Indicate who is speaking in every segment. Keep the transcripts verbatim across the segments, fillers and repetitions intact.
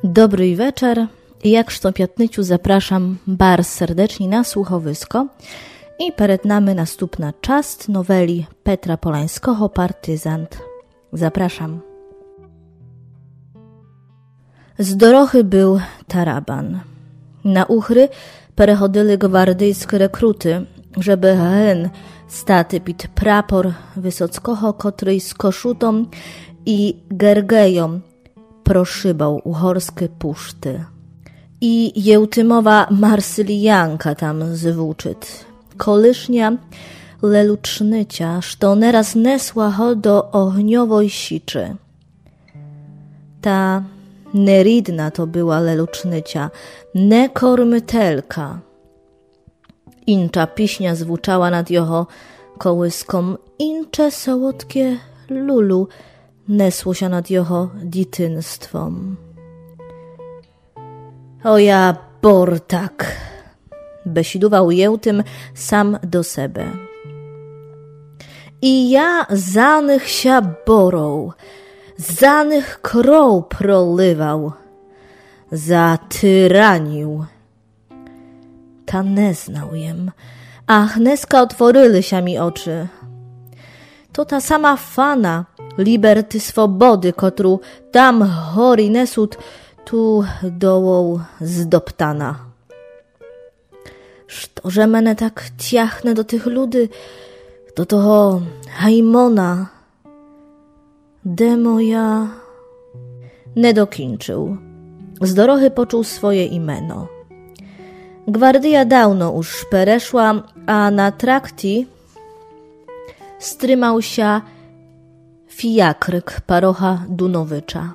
Speaker 1: Dobry wieczór. Jak sztopiatnyciu zapraszam bardzo serdecznie na słuchowisko i przed nami następna część noweli Petra Polańskiego Partyzant. Zapraszam. Z dorohy był taraban. Na uchry przechodzili gwardyjskie rekruty, żeby hen staty pід prapor Wysockiego, który z koszutą i gergeją proszybał uhorskie puszty. I jełtymowa marsylijanka tam zwuczyt. Kolysznia lelucznycia, što neraz nesła ho do ogniowoj siczy. Ta neridna to była lelucznycia, ne kormytelka. Incza piśnia zwuczała nad jeho kołyską, incze sołodkie lulu nesło się nad jeho dzietynstwom. O ja bortak, besidował jełtym sam do sebe. I ja zanych się borą, zanych krov prolywał, zatyranił. Ta nie znał jem, a hneska otworyły się mi oczy. To ta sama fana liberty swobody, kotru tam hori nesut, tu dołą zdoptana. Sztoże mene tak ciachnę do tych ludy, do toho hajmona. Demo ja nie dokończył. Z dorohy poczuł swoje imeno. Gwardia dawno już pereszła, a na trakti strymał się fijakryk parocha Dunowycza.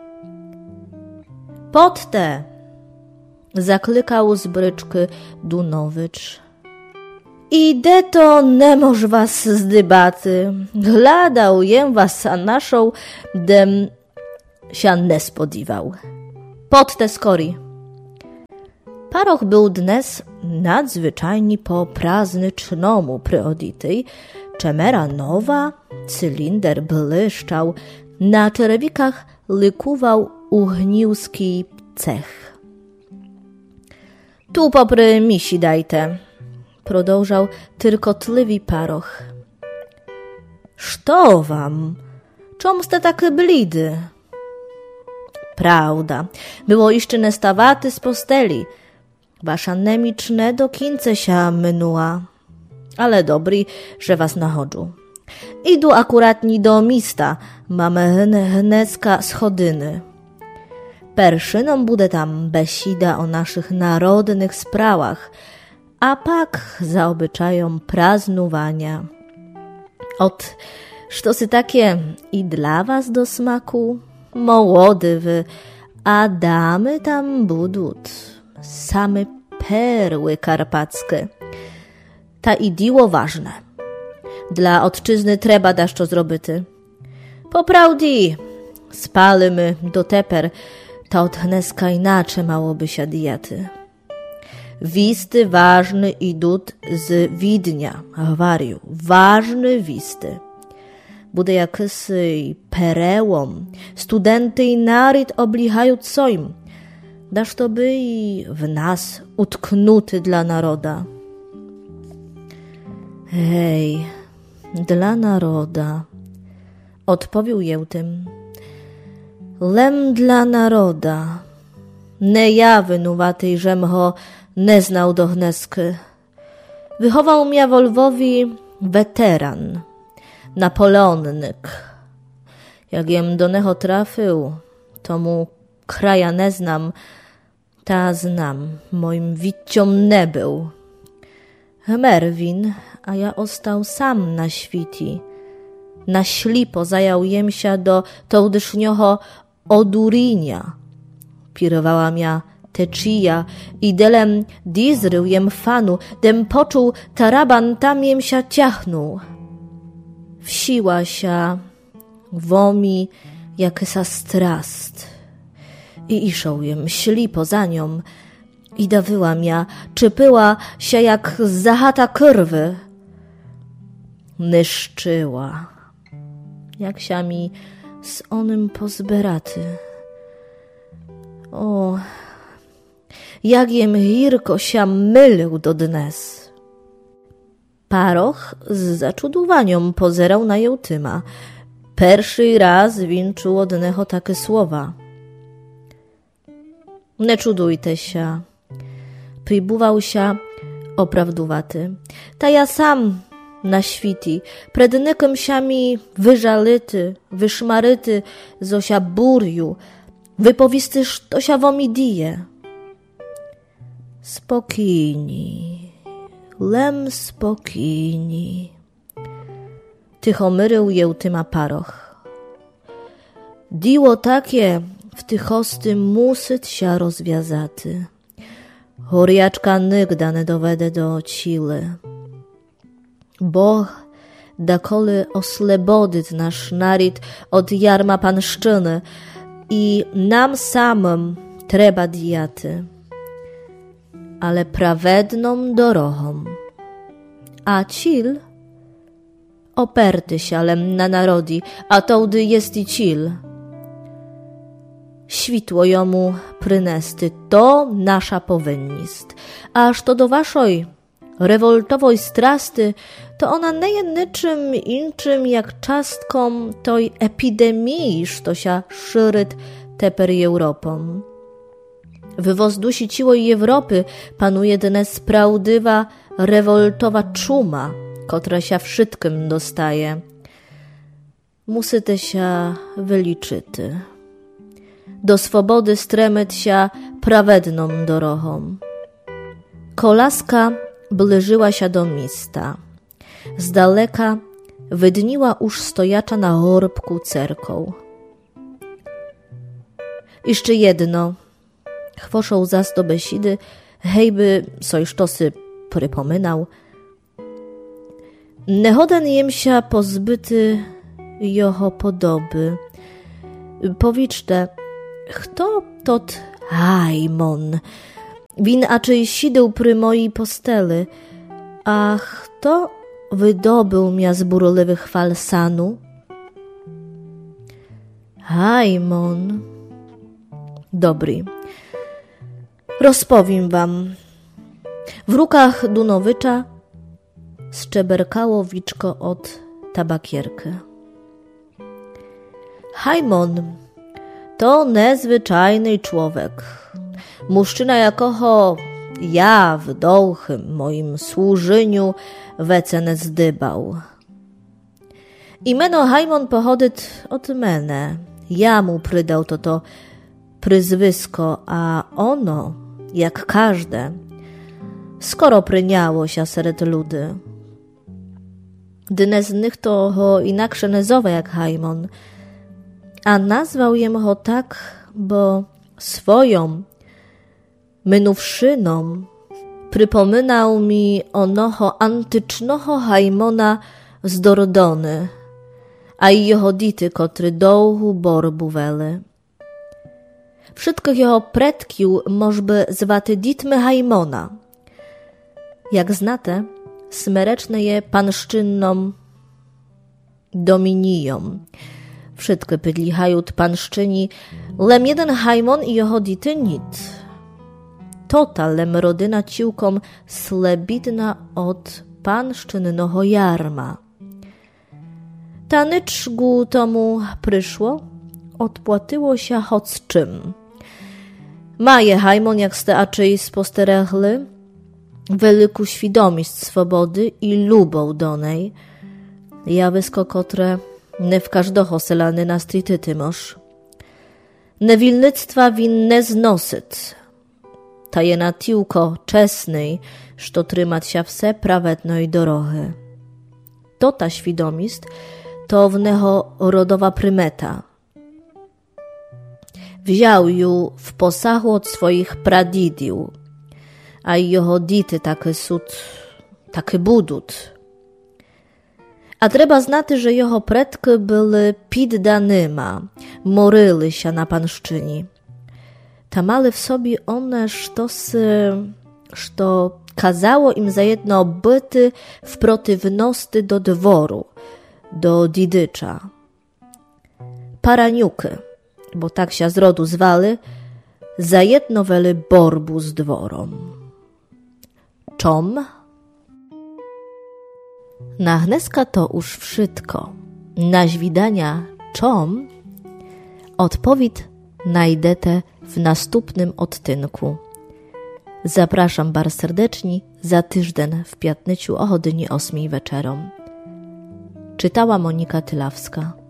Speaker 1: Pod te! Zaklykał z bryczky Dunowicz. Idę to nie moż was z dybaty. Gladał jem was a naszą, dem się nie spodziewał. Pod te skori. Paroch był dnes nadzwyczajnie po praznycznomu pryodytej, czemera nowa, cylinder błyszczał, na czerewikach lykuwał ugniłski cech. Tu popry misi dajte, prodążał tyrkotliwy paroch. Što wam? Czom ste tak blidy? Prawda, było jeszcze nestawaty z posteli. Wasza nemiczne do kince się mynuła. Ale dobry, że was nachodzu. Idu akuratni do mista, mamy hneska schodyny. Perszyną bude tam besida o naszych narodnych sprawach, a pak za obyczają praznowania. Ot, sztosy takie i dla was do smaku, młody wy, a damy tam budut, same perły karpackie. Ta i diło ważne. Dla odczyzny treba daszczo zrobity. Poprawdi, spalimy do teper, ta od hneska inaczej małoby się diety. Wisty ważny idut z Widnia, awariu, ważny wisty. Bude jakysy perełom, studenty i naryt oblichają coim. Dasz to by i w nas utknuty dla naroda. Hej, dla naroda, odpowiedział jełtym. Lem dla naroda. Ne ja wynuwatej, żem ho nie znał do hnesky. Wychował mnie w Lwowi weteran, napoleonnyk. Jak jem do neho trafił, to mu kraja nie znam, ta znam, moim wicciom nie był. Merwin, a ja ostał sam na świti. Na ślipo zajął jem się do tołdyszniego odurinia. Pirowała mia teczija i delem dizrył jem fanu, dem poczuł taraban tam jem się ciachnął. Wsiła się womi jakysa strast i iszą jem ślipo za nią i dawyła mia, czypyła się jak zahata krwy. Nyszczyła, jak się mi z onym pozberaty. O, jak jem hirko się mylił do dnes. Paroch z zaczudowaniem pozerał na Jełtyma. Pierwszy raz він чуł od neho takie słowa. Nie czudujte się. Przybywał się oprawdowaty. Ta ja sam na świti, pred nykiem się mi wyżalyty, wyszmaryty, zosia burju, wypowisty sztosia womi dije. Spokojni, lem spokojni. Tychomyrył Jełtyma Paroch. Diło takie w tychosty musyt się rozwiązaty. Horiaczka nigda nie dowede do ciły. Boh dakole oslebodyt nasz narid od jarma panszczyny i nam samym trzeba diaty, ale prawedną dorohom. A cil operty sialem na narodi, a tołdy jest i cil. Świtło jomu prynesty, to nasza powinnost. Aż to do waszoj rewoltowej strasty, to ona nie jest niczym inczym jak czastką toj epidemii, što się szyryt teper Europą. W wozdusi ciłej Europy panuje dnes prawdywa rewoltowa czuma, kotra się wszystkim dostaje. Musyte się wyliczyty. Do swobody stremyt się prawedną dorohą. Kolaska bliżyła się do miasta. Z daleka wydniła już stojacza na horbku cerką. Jeszcze jedno. Chwoszą zas do besidy, hejby sojsztosy prypomynał. Nechoden jem się pozbyty joho podoby. Powiczte, kto tot Hajmon? Win aczej sideł pry mojej posteli, a kto wydobył mia z burliwych fal sanu? Hajmon. Dobry. Rozpowiem wam. W rukach Dunowycza szczeberkało wiczko od tabakierkę. Hajmon to nezwyczajny człowiek. Muszczyna jakoho ja w dołchym moim służyniu wecenę zdybał. Imeno Hajmon pochodyt od mene. Ja mu prydał to to pryzwysko, a ono, jak każde, skoro pryniało się seret ludy. Dnes nich to ho inaksze nezowe jak Hajmon, a nazwał jem ho tak, bo swoją mynówszyną przypominał mi onoho antycznoho Hajmona z Dordony, a i jeho dity, kotry dołu borbu wele. Wszystkich jeho predkił możby zwaty ditmy Hajmona. Jak znate, smereczne je panszczynną dominiją. Wszystkie pydlichajut panszczyni, lem jeden Hajmon i jeho dity nit. Tota lem rodyna ciłkom slebidna od panszczynnoho jarma. Tanyczgu tomu przyszło, odpłatyło się choć czym. Maje Hajmon, jak steaczej sposterechly, wielku świadomość swobody i lubą do niej. Jawysko, kotre nie w każdoho selany na strityty moż. Niewilnictwa win nie znosyt. Ta je na tiłko czesnej, što trymat się wse prawednej dorohy. To ta świadomość, to w neho rodowa prymeta. Wziął ją w posachu od swoich pradidił, a jeho dity taki sud, taki budut. A trzeba znati, że jeho predki byli piddanyma, moryli się na panszczyni. Ta mali w sobie one sztosy, što kazało im za jedno byty w protywności do dworu, do didycza. Paraniuky, bo tak się z rodu zwali, za jedno wely borbu z dworom. Czom? Na hneska to już wszystko. Na zwidania czom? Odpowiedź najdete w następnym odtynku. Zapraszam bar serdecznie za tyżden w piatnyciu o godzinie ósmej wieczerom. Czytała Monika Tylawska.